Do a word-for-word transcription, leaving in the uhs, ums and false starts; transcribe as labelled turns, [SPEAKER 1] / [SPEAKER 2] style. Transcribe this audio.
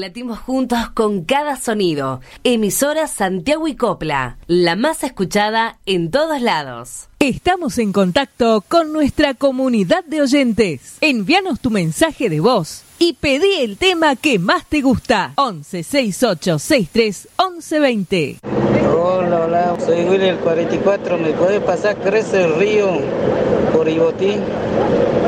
[SPEAKER 1] latimos juntos con cada sonido. Emisora Santiago y Copla, la más escuchada en todos lados.
[SPEAKER 2] Estamos en contacto con nuestra comunidad de oyentes. Envíanos tu mensaje de voz y pedí el tema que más te gusta. once sesenta y ocho sesenta y tres once veinte.
[SPEAKER 3] Hola, hola, soy Willy el cuarenta y cuatro. ¿Me puede pasar Crece el Río por Ibotí?